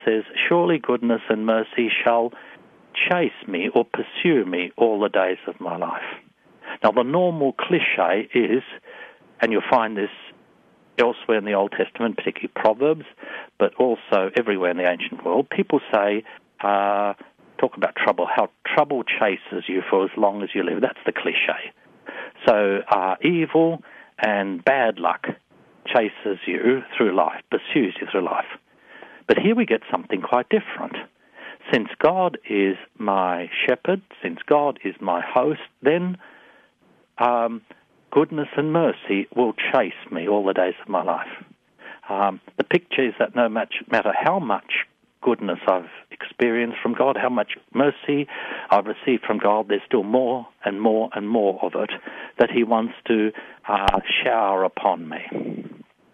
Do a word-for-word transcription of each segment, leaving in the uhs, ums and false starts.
says, surely goodness and mercy shall chase me or pursue me all the days of my life. Now, the normal cliche is, and you'll find this elsewhere in the Old Testament, particularly Proverbs, but also everywhere in the ancient world, people say, uh, talk about trouble, how trouble chases you for as long as you live. That's the cliche. So uh, evil and bad luck chases you through life, pursues you through life. But here we get something quite different. Since God is my shepherd, since God is my host, then um, goodness and mercy will chase me all the days of my life. Um, the picture is that no much, matter how much goodness I've experienced from God, how much mercy I've received from God, there's still more and more and more of it that he wants to uh, shower upon me.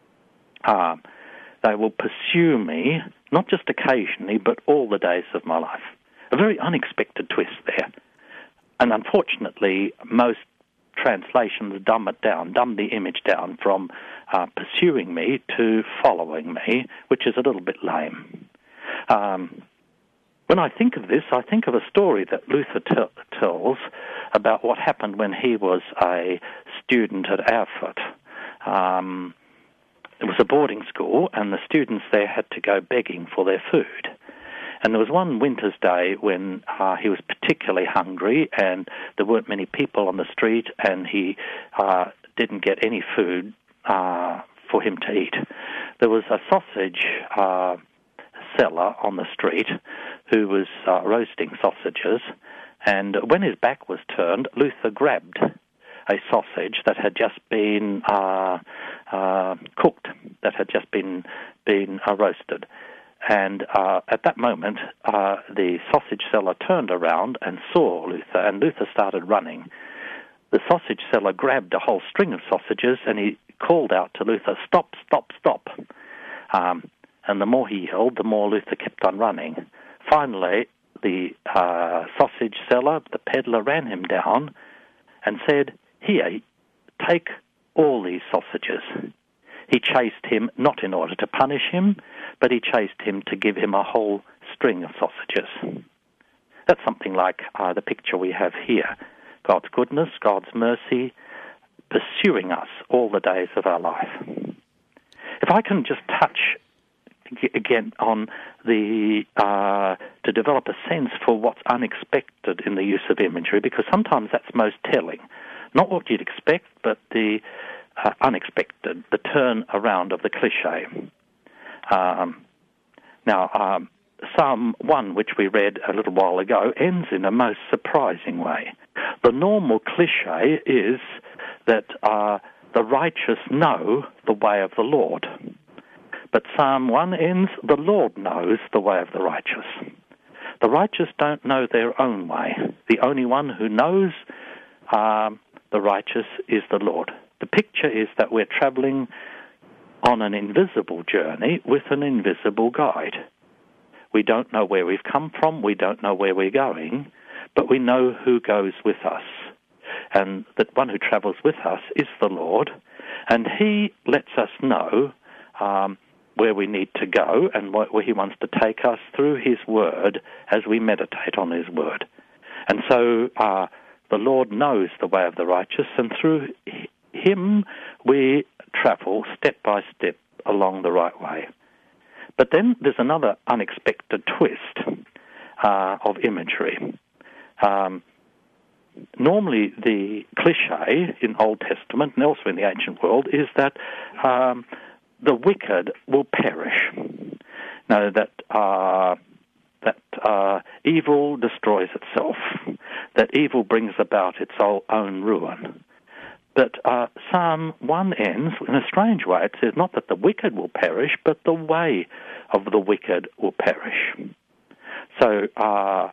Um, they will pursue me, not just occasionally, but all the days of my life. A very unexpected twist there. And unfortunately, most translations dumb it down, dumb the image down from uh, pursuing me to following me, which is a little bit lame. Um, when I think of this, I think of a story that Luther t- tells about what happened when he was a student at Erfurt. Um, it was a boarding school, and the students there had to go begging for their food. And there was one winter's day when uh, he was particularly hungry, and there weren't many people on the street, and he uh, didn't get any food uh, for him to eat. There was a sausage uh, seller on the street who was uh, roasting sausages, and when his back was turned, Luther grabbed a sausage that had just been uh, uh, cooked, that had just been been uh, roasted. And uh, at that moment, uh, the sausage seller turned around and saw Luther, and Luther started running. The sausage seller grabbed a whole string of sausages, and he called out to Luther, "Stop, stop, stop." Um, and the more he yelled, the more Luther kept on running. Finally, the uh, sausage seller, the peddler, ran him down and said, "Here, take all these sausages." He chased him not in order to punish him, but he chased him to give him a whole string of sausages. That's something like uh, the picture we have here. God's goodness, God's mercy, pursuing us all the days of our life. If I can just touch again on the, uh, to develop a sense for what's unexpected in the use of imagery, because sometimes that's most telling. Not what you'd expect, but the Uh, unexpected, the turn around of the cliche. Um, now, um, Psalm one, which we read a little while ago, ends in a most surprising way. The normal cliche is that uh, the righteous know the way of the Lord. But Psalm one ends, the Lord knows the way of the righteous. The righteous don't know their own way. The only one who knows um, the righteous is the Lord. The picture is that we're traveling on an invisible journey with an invisible guide. We don't know where we've come from, we don't know where we're going, but we know who goes with us. And that one who travels with us is the Lord, and he lets us know um, where we need to go and where he wants to take us through his word as we meditate on his word. And so uh, the Lord knows the way of the righteous, and through him we travel step by step along the right way. But then there's another unexpected twist uh, of imagery. Um, normally the cliche in Old Testament and elsewhere in the ancient world is that um, the wicked will perish. Now that uh, that uh, evil destroys itself, that evil brings about its own ruin. But uh, Psalm one ends in a strange way. It says not that the wicked will perish, but the way of the wicked will perish. So uh,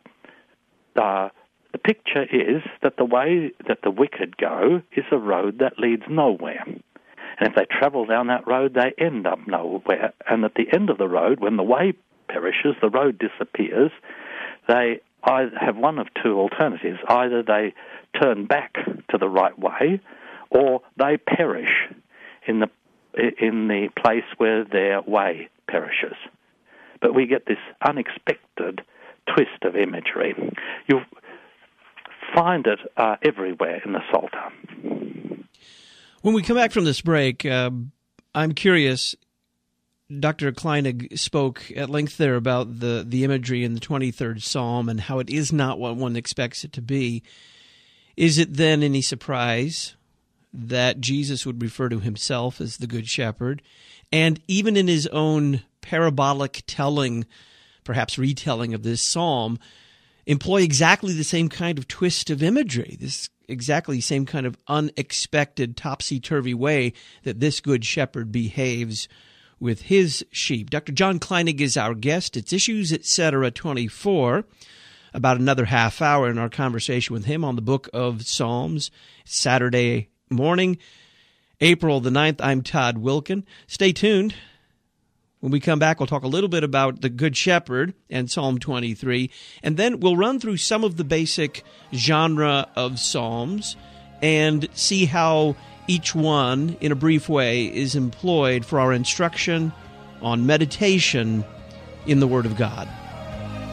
uh, the picture is that the way that the wicked go is a road that leads nowhere. And if they travel down that road, they end up nowhere. And at the end of the road, when the way perishes, the road disappears, they either have one of two alternatives. Either they turn back to the right way, or they perish in the in the place where their way perishes. but we get this unexpected twist of imagery. You'll find it uh, everywhere in the Psalter. When we come back from this break, uh, I'm curious, Doctor Kleinig spoke at length there about the, the imagery in the twenty-third Psalm and how it is not what one expects it to be. Is it then any surprise that Jesus would refer to himself as the Good Shepherd, and even in his own parabolic telling, perhaps retelling of this psalm, employ exactly the same kind of twist of imagery, this exactly same kind of unexpected, topsy-turvy way that this Good Shepherd behaves with his sheep? Doctor John Kleinig is our guest. It's Issues Etc. twenty-four. About another half hour in our conversation with him on the Book of Psalms. It's Saturday morning, April the ninth. I'm Todd Wilkin. Stay tuned. When we come back, we'll talk a little bit about the Good Shepherd and Psalm twenty-three, and then we'll run through some of the basic genre of psalms and see how each one, in a brief way, is employed for our instruction on meditation in the Word of God.